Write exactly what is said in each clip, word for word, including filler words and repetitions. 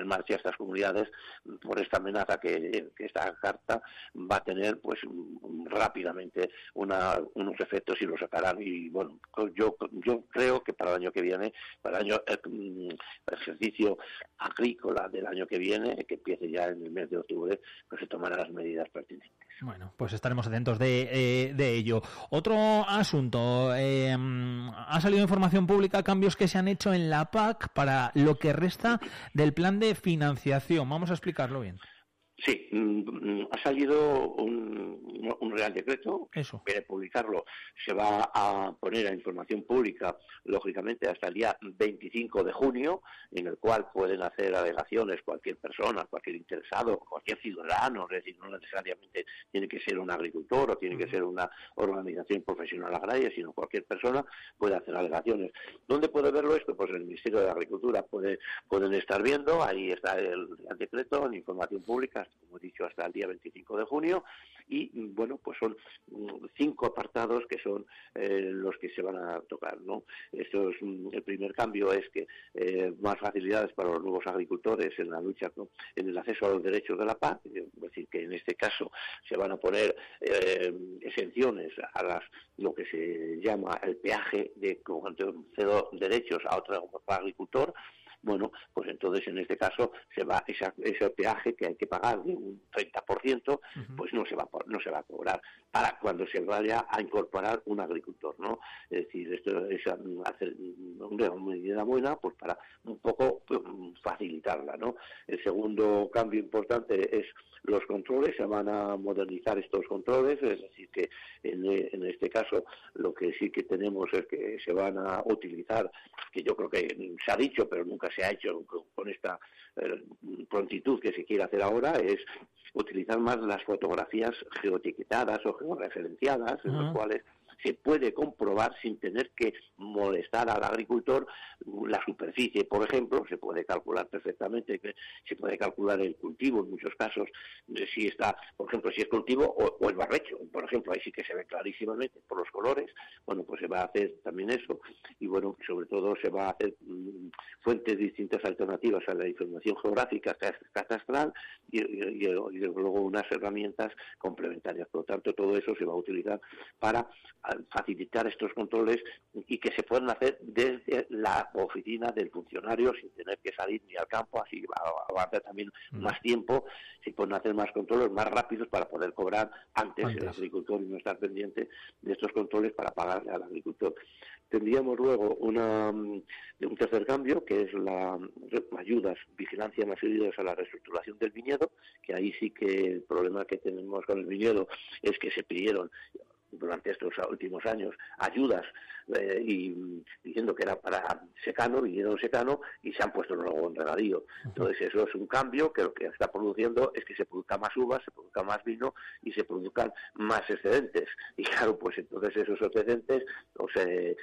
en marcha estas comunidades por esta amenaza que, que esta carta va a tener, pues rápidamente una, unos efectos y los sacarán. Y bueno, yo yo creo que para el año que viene, para el año el ejercicio agrícola del año que viene, que empiece ya en el mes de octubre, pues se tomarán las medidas pertinentes. Bueno, pues estaremos atentos de, eh, de ello. Otro asunto, eh, ha salido información pública, cambios que se han hecho en la P A C para lo que resta del plan de financiación. Vamos a explicarlo bien. Sí, ha salido un, un Real Decreto. Eso. Para publicarlo se va a poner a información pública, lógicamente, hasta el día veinticinco de junio, en el cual pueden hacer alegaciones cualquier persona, cualquier interesado, cualquier ciudadano, es decir, no necesariamente tiene que ser un agricultor o tiene que ser una organización profesional agraria, sino cualquier persona puede hacer alegaciones. ¿Dónde puede verlo esto? Pues en el Ministerio de Agricultura puede, pueden estar viendo, ahí está el Real Decreto en información pública, como he dicho, hasta el día veinticinco de junio, y bueno, pues son cinco apartados que son eh, los que se van a tocar, ¿no? Esto es, el primer cambio es que eh, más facilidades para los nuevos agricultores en la lucha, ¿no?, en el acceso a los derechos de la P A C, es decir, que en este caso se van a poner eh, exenciones a las lo que se llama el peaje de cuando cedo derechos a otro agricultor. Bueno, pues entonces en este caso se va esa, ese peaje que hay que pagar de un treinta por ciento, uh-huh. pues no se va no se va a cobrar para cuando se vaya a incorporar un agricultor, ¿no? Es decir, esto es hacer una medida buena, pues para un poco pues, facilitarla, ¿no? El segundo cambio importante es los controles, se van a modernizar estos controles, es decir, que en, en este caso lo que sí que tenemos es que se van a utilizar, que yo creo que se ha dicho, pero nunca se ha hecho con esta eh, prontitud que se quiere hacer ahora, es utilizar más las fotografías geoetiquetadas o georreferenciadas, uh-huh. en las cuales se puede comprobar sin tener que molestar al agricultor la superficie, por ejemplo, se puede calcular perfectamente, se puede calcular el cultivo en muchos casos, si está, por ejemplo, si es cultivo o, o el barbecho, por ejemplo, ahí sí que se ve clarísimamente por los colores. Bueno, pues se va a hacer también eso, y bueno, sobre todo se va a hacer mmm, fuentes distintas alternativas a la información geográfica catastral y, y, y, y luego unas herramientas complementarias. Por lo tanto, todo eso se va a utilizar para facilitar estos controles y que se puedan hacer desde la oficina del funcionario sin tener que salir ni al campo, así avanza también mm. más tiempo, se pueden hacer más controles más rápidos para poder cobrar antes, antes el agricultor y no estar pendiente de estos controles para pagarle al agricultor. Tendríamos luego una, un tercer cambio, que es la ayudas, vigilancia más ayudas a la reestructuración del viñedo, que ahí sí que el problema que tenemos con el viñedo es que se pidieron durante estos últimos años ayudas eh, y diciendo que era para secano, viñedo secano, y se han puesto luego en regadío. Entonces eso es un cambio que lo que está produciendo es que se produzca más uvas, se produzca más vino y se produzcan más excedentes. Y claro, pues entonces esos excedentes o se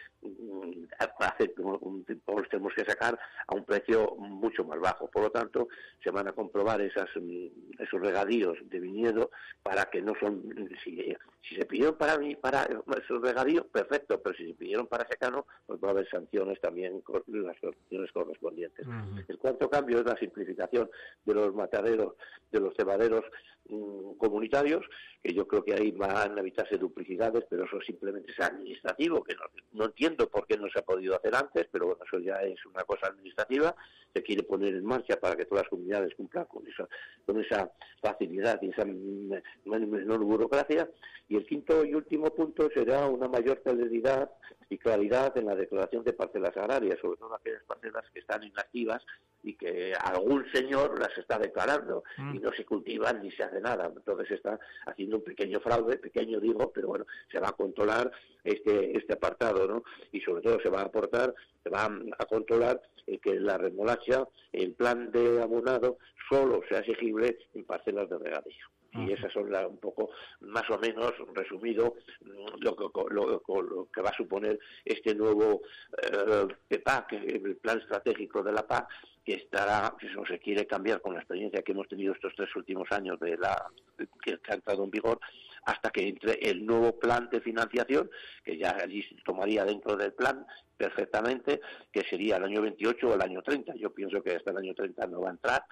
hace, los tenemos que sacar a un precio mucho más bajo. Por lo tanto, se van a comprobar esas, esos regadíos de viñedo para que no son, si, si se pidieron para mí para esos regadíos, perfecto, pero si se pidieron para secano, pues va a haber sanciones también, las sanciones correspondientes. Uh-huh. El cuarto cambio es la simplificación de los mataderos, de los cebaderos mmm, comunitarios, que yo creo que ahí van a evitarse duplicidades, pero eso simplemente es administrativo, que no, no entiendo por qué no se ha podido hacer antes, pero bueno, eso ya es una cosa administrativa, se quiere poner en marcha para que todas las comunidades cumplan con esa, con esa facilidad y esa menor burocracia. Y el quinto y último punto será una mayor celeridad y claridad en la declaración de parcelas agrarias, sobre todo aquellas parcelas que están inactivas y que algún señor las está declarando mm. y no se cultivan ni se hace nada. Entonces está haciendo un pequeño fraude, pequeño digo, pero bueno, se va a controlar este este apartado, ¿no? Y sobre todo se va a aportar, se va a controlar eh, que la remolacha, el plan de abonado, solo sea exigible en parcelas de regadío. Y esas son la, un poco, más o menos, resumido, lo que, lo, lo que va a suponer este nuevo eh, P A C, el plan estratégico de la P A C, que estará, que no se quiere cambiar con la experiencia que hemos tenido estos tres últimos años de la que, que ha entrado en vigor, hasta que entre el nuevo plan de financiación, que ya allí se tomaría dentro del plan perfectamente, que sería el año veintiocho o el año treinta. Yo pienso que hasta el año treinta no va a entrar,